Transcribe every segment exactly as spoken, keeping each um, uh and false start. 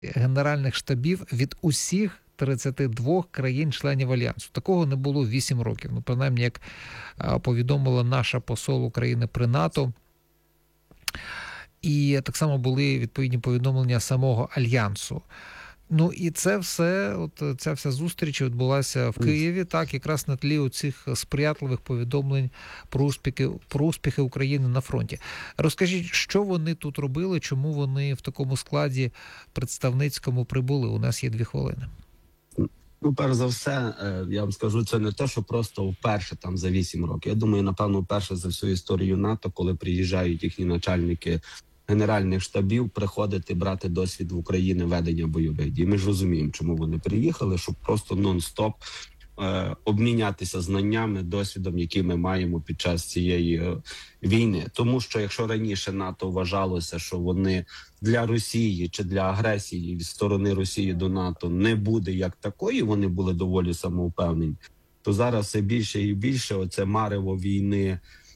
генеральних штабів від усіх тридцяти двох країн-членів Альянсу. Такого не було вісім років. Ну, принаймні, як повідомила наша посол України при НАТО. І так само були відповідні повідомлення самого Альянсу. Ну і це все, от ця вся зустріч відбулася в Києві, так, якраз на тлі оцих сприятливих повідомлень про успіхи, про успіхи України на фронті. Розкажіть, що вони тут робили, чому вони в такому складі представницькому прибули? У нас є дві хвилини. Ну, перш за все, я вам скажу, це не те, що просто вперше там за вісім років. Я думаю, напевно, вперше за всю історію НАТО, коли приїжджають їхні начальники генеральних штабів, приходити брати досвід в Україні ведення бойових дій. Ми ж розуміємо, чому вони приїхали, щоб просто нон-стоп е, обмінятися знаннями, досвідом, які ми маємо під час цієї е, війни. Тому що якщо раніше НАТО вважалося, що вони для Росії чи для агресії від сторони Росії до НАТО не буде як такої, вони були доволі самовпевнені, то зараз все більше і більше оце марево війни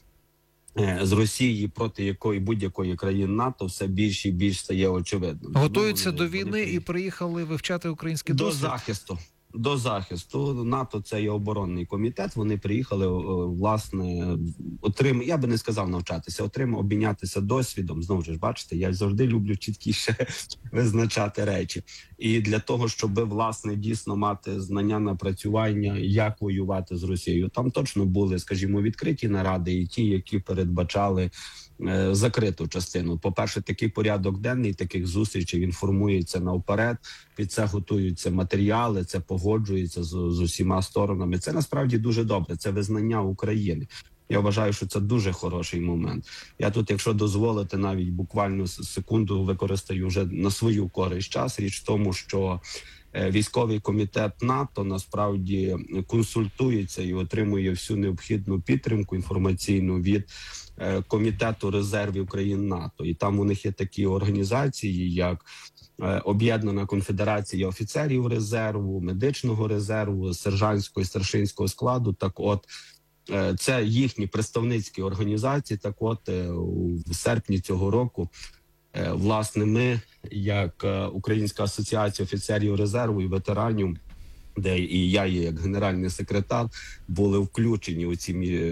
з Росії, проти якої будь-якої країни НАТО, все більше і більше стає очевидним. Готуються вони, до війни вони... і приїхали вивчати український до досвід? До захисту. До захисту. НАТО – це є оборонний комітет. Вони приїхали, власне, отрим... я би не сказав навчатися, отримав, обмінятися досвідом. Знову ж, бачите, я завжди люблю чіткіше визначати речі. І для того, щоб, власне, дійсно мати знання, напрацювання, як воювати з Росією. Там точно були, скажімо, відкриті наради і ті, які передбачали е, закриту частину. По-перше, такий порядок денний, таких зустрічей, він формується навперед, під це готуються матеріали, це погоджується з, з усіма сторонами. Це насправді дуже добре, це визнання України. Я вважаю, що це дуже хороший момент. Я тут, якщо дозволите, навіть буквально секунду використаю вже на свою користь час. Річ в тому, що військовий комітет НАТО насправді консультується і отримує всю необхідну підтримку інформаційну від Комітету резервів країн НАТО. І там у них є такі організації, як Об'єднана конфедерація офіцерів резерву, медичного резерву, сержантського і старшинського складу. Так от, це їхні представницькі організації. Так от, в серпні цього року, власне, ми, як Українська асоціація офіцерів резерву і ветеранів, де і я є як генеральний секретар, були включені у ці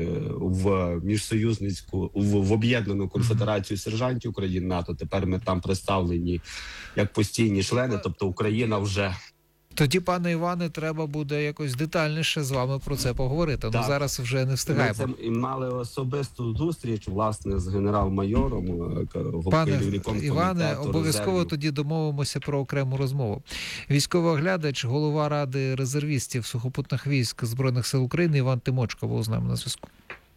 в міжсоюзницьку, в, в Об'єднану конфедерацію сержантів країн НАТО. Тепер ми там представлені як постійні члени, тобто Україна вже... Тоді, пане Іване, треба буде якось детальніше з вами про це поговорити. Ну, зараз вже не встигаємо. Ми це мали особисту зустріч, власне, з генерал-майором, пане Іване, обов'язково тоді домовимося про окрему розмову. Військовий оглядач, голова Ради резервістів сухопутних військ Збройних сил України Іван Тимочко був з нами на зв'язку.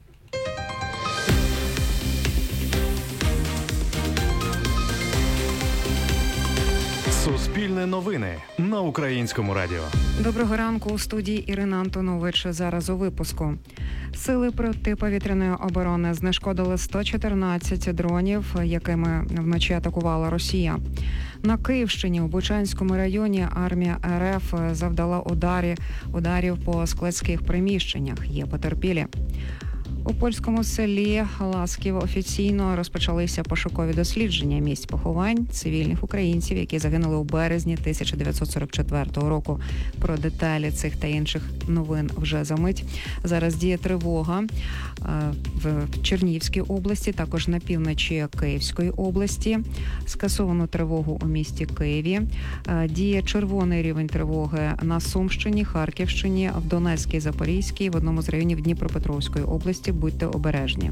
Суспільне новини на Українському радіо. Доброго ранку, у студії Ірина Антонович. Зараз у випуску. Сили протиповітряної оборони знешкодили сто чотирнадцять дронів, якими вночі атакувала Росія. На Київщині у Бучанському районі армія РФ завдала ударі, ударів по складських приміщеннях. Є потерпілі. У польському селі Ласків офіційно розпочалися пошукові дослідження місць поховань цивільних українців, які загинули у березні тисяча дев'ятсот сорок четвертого року. Про деталі цих та інших новин вже за мить. Зараз діє тривога в Чернігівській області, також на півночі Київської області. Скасовано тривогу у місті Києві. Діє червоний рівень тривоги на Сумщині, Харківщині, в Донецькій, Запорізькій, в одному з районів Дніпропетровської області. Будьте обережні.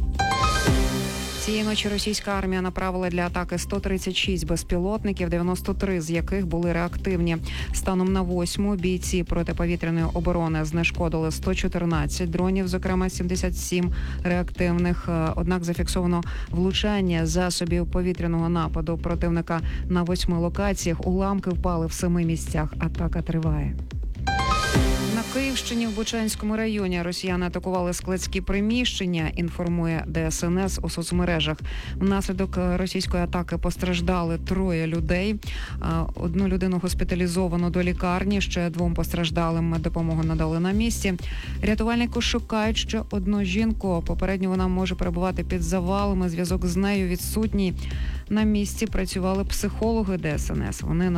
Цієї ночі російська армія направила для атаки сто тридцять шість безпілотників, дев'яносто три з яких були реактивні. Станом на восьму бійці протиповітряної оборони знешкодили сто чотирнадцять дронів, зокрема сімдесят сім реактивних. Однак зафіксовано влучання засобів повітряного нападу противника на восьми локаціях. Уламки впали в семи місцях. Атака триває. На Київщині в Бучанському районі росіяни атакували складські приміщення, інформує ДСНС у соцмережах. Внаслідок російської атаки постраждали троє людей. Одну людину госпіталізовано до лікарні, ще двом постраждалим допомогу надали на місці. Рятувальники шукають ще одну жінку. Попередньо вона може перебувати під завалами, зв'язок з нею відсутній. на місці працювали психологи ДСНС. Вони